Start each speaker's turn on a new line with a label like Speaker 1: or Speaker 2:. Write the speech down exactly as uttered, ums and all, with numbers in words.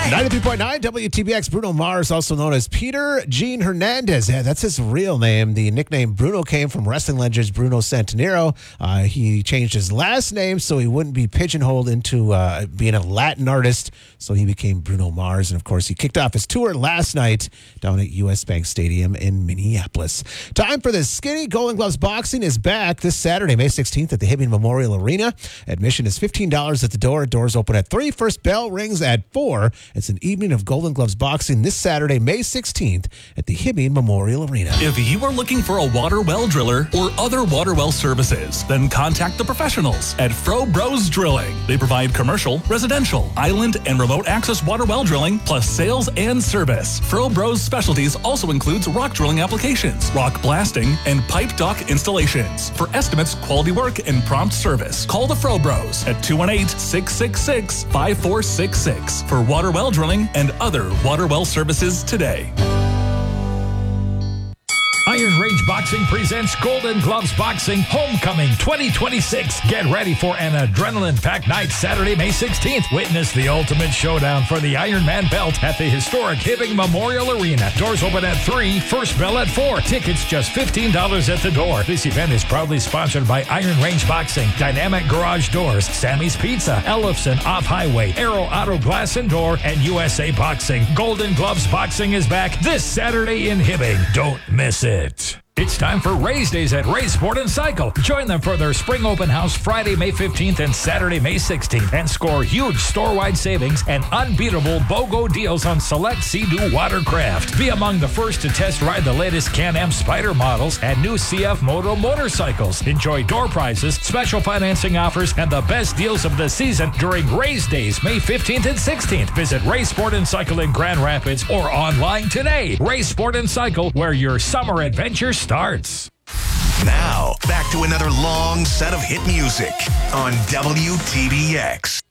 Speaker 1: ninety-three point nine W T B X. Bruno Mars, also known as Peter Gene Hernandez. Yeah, that's his real name. The nickname Bruno came from wrestling legend Bruno Santanero. Uh, he changed his last name so he wouldn't be pigeonholed into uh, being a Latin artist. So he became Bruno Mars. And of course, he kicked off his tour last night down at U S Bank Stadium in Minneapolis. Time for the Skinny Golden Gloves Boxing is back this Saturday, May sixteenth at the Hibbing Memorial Arena. Admission is fifteen dollars at the door. Doors open at three. First bell rings at four. It's an evening of Golden Gloves Boxing this Saturday, May sixteenth at the Hibbing Memorial Arena.
Speaker 2: If you are looking for a water well driller or other water well services, then contact the professionals at Fro Bros Drilling. They provide commercial, residential, island, and remote access water well drilling, plus sales and service. Fro Bros specialties also includes rock drilling applications, rock blasting, and pipe dock installations. For estimates, quality work, and prompt service, call the Fro Bros at two one eight, six six six, five four six six for water well drilling and other water well services today.
Speaker 3: Iron Range Boxing presents Golden Gloves Boxing Homecoming twenty twenty-six. Get ready for an adrenaline-packed night Saturday, May sixteenth. Witness the ultimate showdown for the Iron Man belt at the historic Hibbing Memorial Arena. Doors open at three, first bell at four. Tickets just fifteen dollars at the door. This event is proudly sponsored by Iron Range Boxing, Dynamic Garage Doors, Sammy's Pizza, Ellefson Off-Highway, Aero Auto Glass and Door, and U S A Boxing. Golden Gloves Boxing is back this Saturday in Hibbing. Don't miss it. It's time for Rays Days at Ray Sport and Cycle. Join them for their spring open house Friday, May fifteenth and Saturday, May sixteenth, and score huge store-wide savings and unbeatable BOGO deals on select Sea-Doo watercraft. Be among the first to test ride the latest Can-Am Spyder models and new C F Moto motorcycles. Enjoy door prizes, special financing offers, and the best deals of the season during Rays Days, May fifteenth and sixteenth. Visit Ray Sport and Cycle in Grand Rapids or online today. Ray Sport and Cycle, where your summer adventure starts. starts.
Speaker 4: Now, back to another long set of hit music on W T B X.